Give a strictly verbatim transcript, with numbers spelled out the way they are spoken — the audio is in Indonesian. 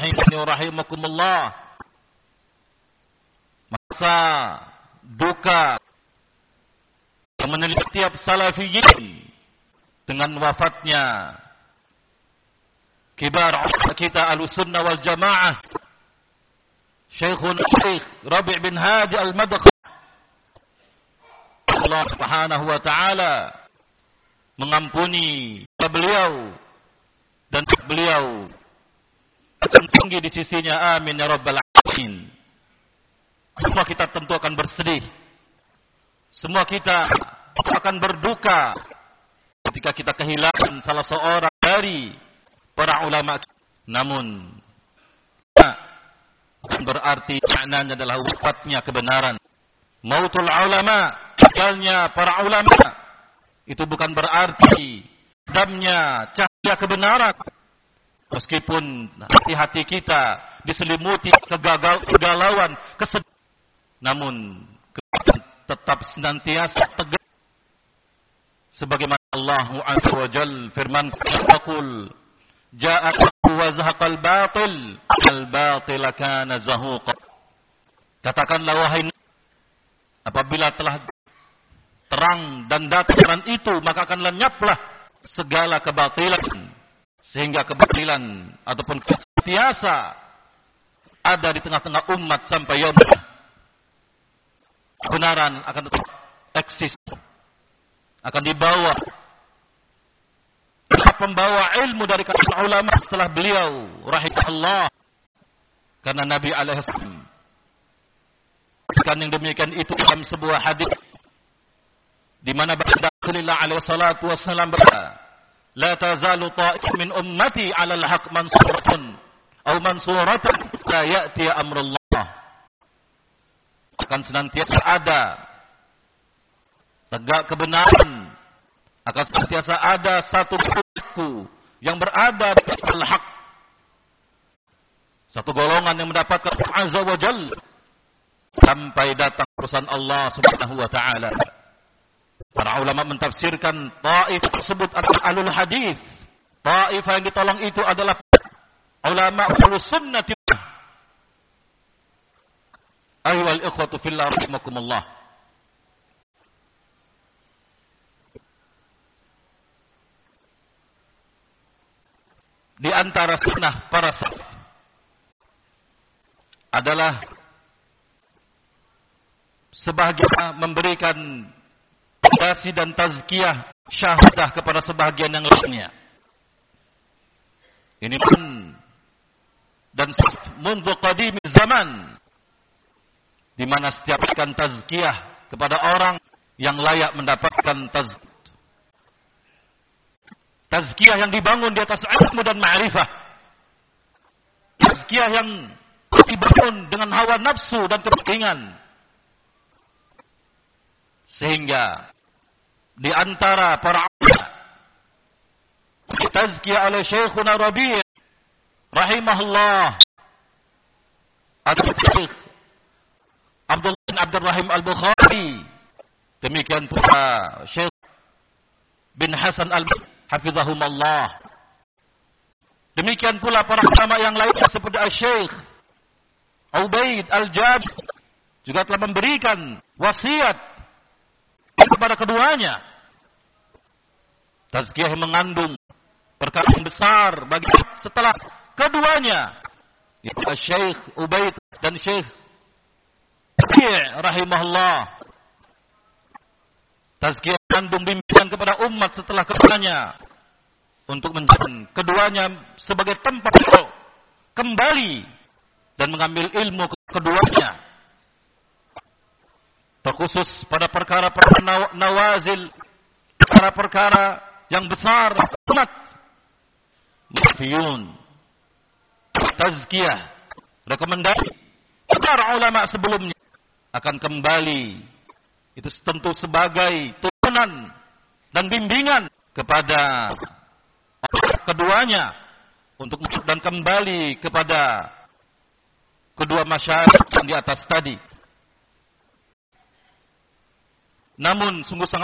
rahimani wa rahimakumullah, masa duka yang menimpa setiap salafiyin dengan wafatnya kibar kita Ahlussunnah wal Jamaah, Syekhuna Syekh Rabi' bin Hadi Al-Madkhali. Allah Subhanahu wa taala mengampuni beliau dan beliau akan tinggi di sisinya, amin ya rabbal alamin. Semua kita tentu akan bersedih, semua kita akan berduka ketika kita kehilangan salah seorang dari para ulama. Namun berarti maknanya adalah wafatnya kebenaran. Mautul ulama, gagalnya para ulama, itu bukan berarti padamnya cahaya kebenaran. Meskipun hati-hati kita diselimuti kegagal, kegalauan, kesedihan, namun tetap senantiasa tegak. Sebagaimana Allah Azza wa Jalla firman, "Qul ja'at wa zahaqal batil, al-batil kana zahuqa." Katakanlah wahai, apabila telah terang dan datang itu, maka akan lenyaplah segala kebatilan, sehingga kebatilan ataupun biasa ada di tengah-tengah umat sampai yaum. Kebenaran akan tetap eksis, akan dibawa pembawa ilmu dari kalangan ulama setelah beliau rahimahullah. Karena Nabi alaihi salam kan yang demikian itu dalam sebuah hadis di mana baginda Rasulullah alaihi salatu wasallam berkata, "La tazalu ta'ifun min ummati 'alal haqq mansuratun aw mansuratun la ya'ti amrullah." Akan senantiasa ada tegak kebenaran, akan senantiasa ada satu suku yang berada di al-haq, satu golongan yang mendapatkan azza wa jalla sampai datang urusan Allah Subhanahu wa taala. Para ulama mentafsirkan taif tersebut adalah ahlul hadis. Taifah yang ditolong itu adalah ulama ahlus sunnah. Ayyuhal ikhwatu fillah rahimakumullah. Di antara sunnah para salaf adalah sebahagian memberikan fondasi dan tazkiyah syahadah kepada sebahagian yang lainnya. Ini pun dan mundu qadimi zaman, di mana setiap akan tazkiyah kepada orang yang layak mendapatkan tazkiyah. Tazkiyah yang dibangun di atas ilmu dan ma'rifah. Tazkiyah yang dibangun dengan hawa nafsu dan kepentingan. Sehingga di antara para ulama tazkiyah oleh Syekhuna Rabi' rahimahullah atau Syekh Abdullah bin Abdurrahim Al-Bukhari, demikian pula Syekh bin Hasan Al-Hafizahumullah, demikian pula para ulama yang lain seperti Syekh Ubaid Al-Jabi juga telah memberikan wasiat kepada keduanya. Tazkiyah yang mengandung perkara yang besar bagi setelah keduanya, yaitu Syekh Ubaid dan Syekh rahimahullah. Tazkiyah mengandung bimbingan kepada umat setelah keduanya untuk menjadikan keduanya sebagai tempat kembali dan mengambil ilmu keduanya, terkhusus pada perkara-perkara nawazil, perkara-perkara yang besar umat. Mufiyun, tazkiyah, rekomendasi para ulama sebelumnya akan kembali, itu tentu sebagai turunan dan bimbingan kepada keduanya untuk dan kembali kepada kedua masyayikh yang di atas tadi. Namun sungguh sangat